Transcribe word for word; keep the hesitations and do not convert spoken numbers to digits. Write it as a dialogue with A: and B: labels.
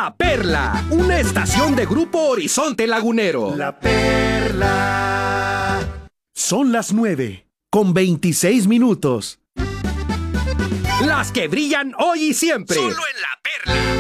A: La Perla, una estación de Grupo Horizonte Lagunero.
B: La Perla.
C: Son las nueve, con veintiséis minutos.
A: Las que brillan hoy y siempre.
D: Solo en La Perla.